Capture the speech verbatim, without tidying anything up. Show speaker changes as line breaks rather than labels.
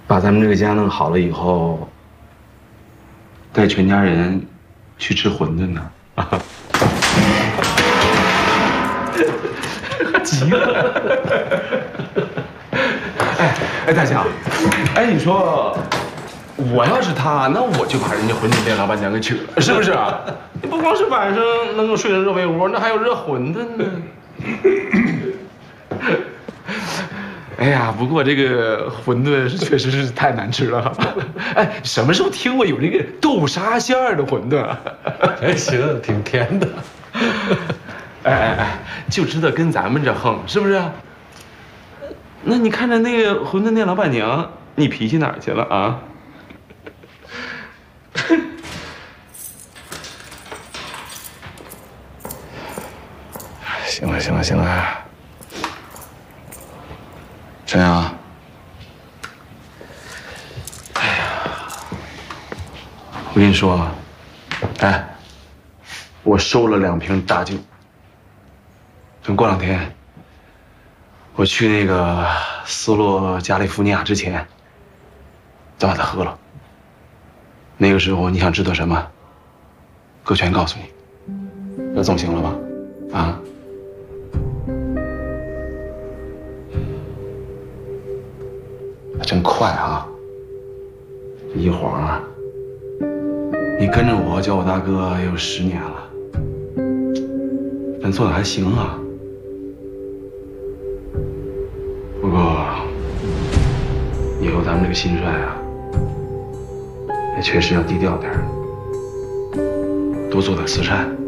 把咱们这个家弄好了以后，带全家人去吃馄饨呢。啊！急了！哎哎，大强，哎，你说我要是他，那我就把人家馄饨店老板娘给娶了，是不是啊？你不光是晚上能够睡上热被窝，那还有热馄饨呢。哎呀，不过这个馄饨是确实是太难吃了。哎，什么时候听过有这个豆沙馅儿的馄饨？
还行，挺甜的。
哎哎哎，就知道跟咱们这横，是不是？那你看着那个馄饨店老板娘，你脾气哪儿去了啊？行了行了行了，陈阳，哎呀，我跟你说，哎，我收了两瓶大酒，等过两天我去那个斯洛加利福尼亚之前，再把它喝了。那个时候你想知道什么，哥全告诉你，这总行了吧？啊？真快啊！一晃啊，你跟着我叫我大哥也有十年了，咱做的还行啊。不过以后咱们这个新帅啊，也确实要低调点儿，多做点慈善。